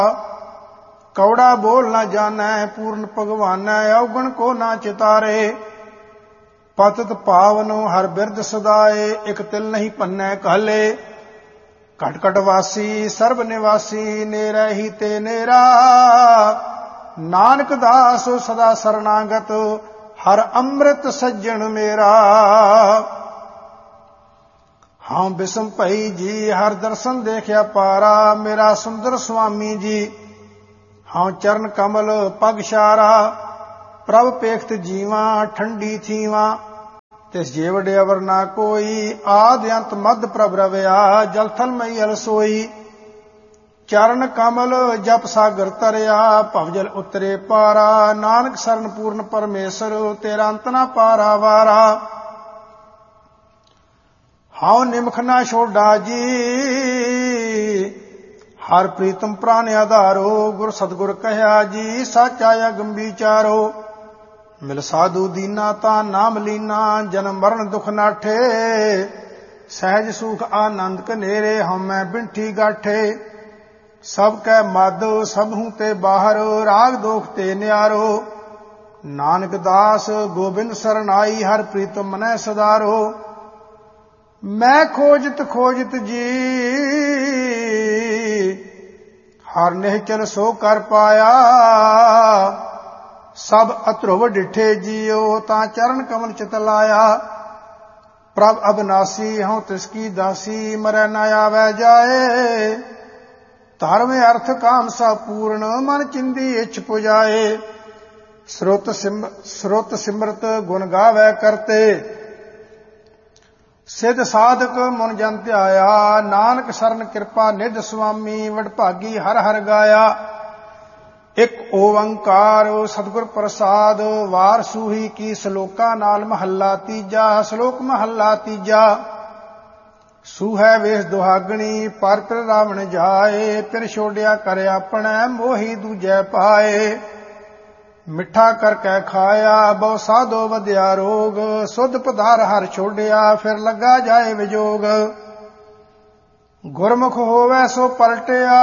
कौड़ा बोल न जानै पूर्ण भगवानै अवगुण को ना चितारे। पतित पावनो हर बिरद सदाए एक तिल नहीं पन्नै कहले। घट घट वासी सर्व निवासी नेरै ही ते नेरा। नानक दास सदा शरणागत हर अमृत सज्जन मेरा। हाँ बिसम भई जी हर दर्शन देखिया पारा मेरा सुंदर स्वामी जी। हाँ चरण कमल पग शारा प्रभ पेखत जीवा ठंडी थीवा। तिस जेवड़ अवर ना कोई आदि अंत मध प्रभ रवया जल थल मई अलसोई। चरण कमल जप सागर तरया भवजल उतरे पारा। नानक शरण पूर्ण परमेश्वर तेरा अंत ना पारा वारा। हाउ निमख ना छोड़ा जी हर प्रीतम प्राण आधारो। गुर सतगुर कहया जी सच आया गंभीचारो। मिल साधु दीना ता नाम लीना जन्म मरण दुख नाठे। सहज सुख आनंद कनेरे हम मैं बिंठी गाठे। सब कै मद सब हूं ते बाहर राग दोख ते न्यारो। नानक दास गोबिंद शरण आई हर प्रीतम मनै सदारो। मैं खोजत खोजत जी हर निहचल सो कर पाया। सब अध्रुव डिठे जियो ता चरण कमल चित लाया। प्रभ अविनाशी हूं तिसकी दासी मरै न आवे जाए। धर्म अर्थ काम सा पूर्ण मन चिंदी इच्छ पुजाए। श्रुत सिमरत गुण गावे करते सिद्ध साधक मुन जन ध्याया। नानक शरण कृपा निध स्वामी वडभागी हर हर गाया। एक ओंकार सतगुर प्रसाद वार सूही की सलोका नाल महला तीजा। सलोक महला तीजा। सूहै वेश दुहागणी पर पिर रावण जाए। पिर छोड़िया कर अपने मोही दूजै पाए। मिठा करके खाया बहु साधो वध्या रोग। सुध पधार हर छोड़िया फिर लगा जाए विजोग। गुरमुख होवै सो पलटिया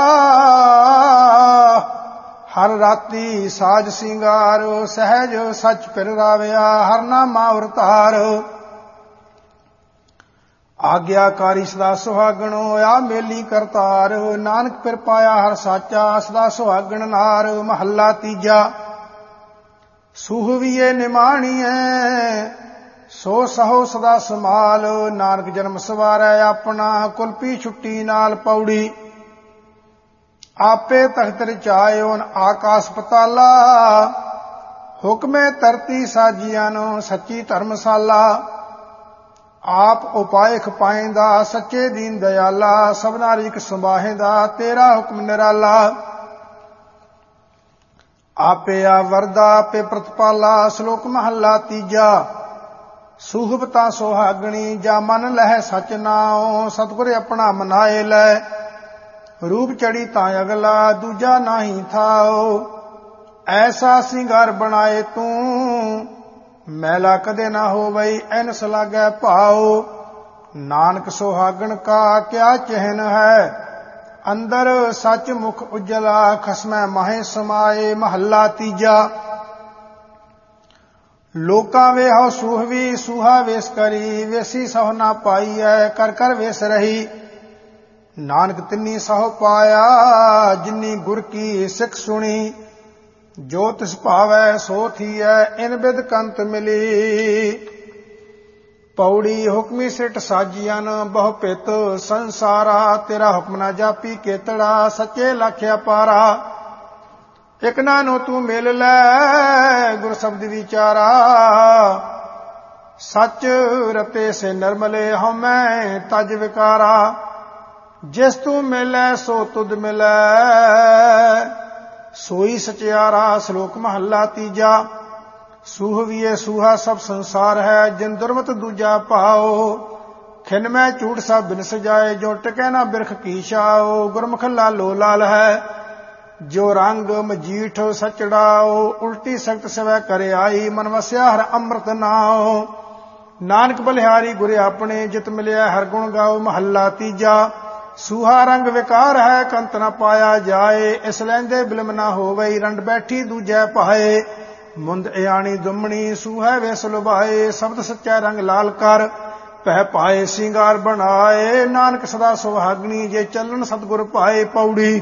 हर राती साज सिंगार। सहज सच फिर राविया हर नामा अवतार। आग्याकारी सदा सुहागणो आ मेली करतार। नानक फिर पाया हर साचा सदा सुहागण नार। महला तीजा। सूहवीए निमाणीए सो सहो सदा समाल। नानक जन्म सवारै अपना कुलपी छुट्टी नाल पौड़ी। आपे तख्त रचायोन आकाश पताला। हुक्मे धरती साजियानो सच्ची धर्मशाला। आप उपाय खपाएंदा सच्चे दीन दयाला। सबना रिक संभाहेंदा तेरा हुक्म निराला। आपे आ वरदा आपे प्रतिपाला। श्लोक महला तीजा। सूहबता सोहागणी जा मन लह सच नाओ। सतगुर अपना मनाए लै रूप चढ़ी ता अगला दूजा नाही थाओ। ऐसा सिंगार बनाए तू मैला कदे ना हो वई ऐनस लागै भाओ। नानक सोहागण का क्या चहन है अंदर सच मुख उजला। खसमै माहे समाए। महला तीजा। लोका वे हो सूहवी सूहा वेश करी। वेसी सहो ना पाई है कर कर वेश रही। नानक तिन्नी सहो पाया जिन्नी गुर की सिख सुनी। जो तिस भावै सो थी है इन बिद कंत मिली। पौड़ी हुक्मी सिट साजियन बहु पित संसारा। तेरा हुक्म ना जापी केतड़ा सच्चे लख्या पारा। एक नानो तू मिल लै गुर शब्द विचारा। सच रते से निर्मले हूं मैं तज विकारा। जिस तू मिलै सो तुद मिलै सोई सचियारा। श्लोक महला तीजा। सूहवीए सूहा सब संसार है जिन दुर्मत दूजा पाओ। खिन में झूठ सा बिन सजाए जो टिकै ना बिरख की छाओ। गुरमुख लालो लाल है जो रंग मजीठ सचड़ाओ। उल्टी सख्त सवै करे आई मन वस्या हर अमृत नाओ। नानक बलिहारी गुरे अपने जित मिलिया हर गुण गाओ। महला तीजा। ਸੂਹਾ ਰੰਗ ਵਿਕਾਰ ਹੈ ਕੰਤ ਨ ਪਾਇਆ ਜਾਏ, ਇਸ ਲੈਂਦੇ ਬਿਲਮ ਨਾ ਹੋਵਈ ਰੰਡ ਬੈਠੀ ਦੂਜੈ ਪਾਏ, ਮੁੰਦ ਇਆਣੀ ਦੁਮਣੀ ਸੂਹੈ ਵਿਸ ਲੁਭਾਏ, ਸ਼ਬਦ ਸੱਚਾ ਰੰਗ ਲਾਲ ਕਰ ਪਹਿ ਪਾਏ ਸਿੰਗਾਰ ਬਣਾਏ, ਨਾਨਕ ਸਦਾ ਸੁਹਾਗਣੀ ਜੇ ਚੱਲਣ ਸਤਿਗੁਰ ਪਾਏ। ਪੌੜੀ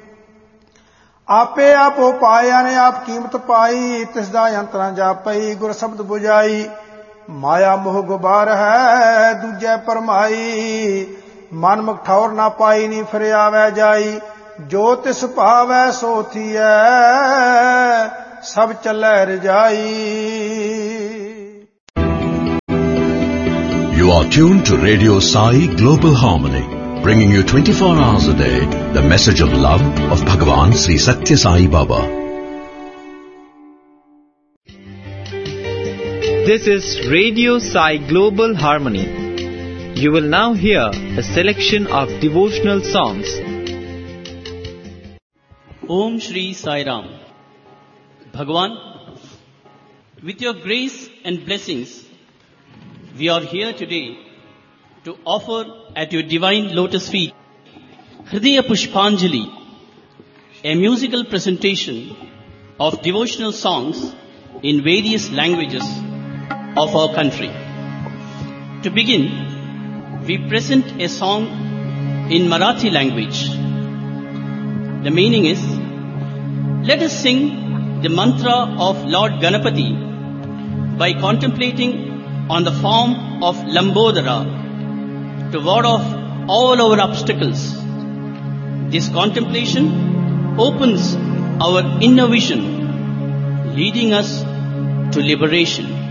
ਆਪੇ ਆਪੋ ਪਾਇਆ ਨੇ ਆਪ ਕੀਮਤ ਪਾਈ, ਤਿਸ ਦਾ ਅੰਤ ਨ ਜਾਪਈ ਗੁਰ ਸ਼ਬਦ 부ਝਾਈ, ਮਾਇਆ ਮੋਹ ਗੁਬਾਰ ਹੈ ਦੂਜੈ ਪਰਮਾਈ, ਮਨ ਮੁਖ ਠੌਰ ਨਾ ਪਾਈ ਨੀ ਫਿਰ ਆਵੈ ਜਾਈ, ਜੋ ਤਿਸ ਭਾਵੈ ਸੋ ਥੀਐ ਸਭ ਚੱਲੈ ਰਜਾਈ। You are tuned to Radio Sai Global Harmony, bringing you 24 hours a day the message of love of Bhagavan Sri Satya Sai Baba. This is Radio Sai Global Harmony. You will now hear a selection of devotional songs. Om Shri Sai Ram. Bhagavan, with your grace and blessings, we are here today to offer at your divine lotus feet Hridaya Pushpanjali, a musical presentation of devotional songs in various languages of our country. To begin, we present a song in Marathi language. The meaning is, let us sing the mantra of Lord Ganapati by contemplating on the form of Lambodara to ward off all our obstacles. This contemplation opens our inner vision, leading us to liberation.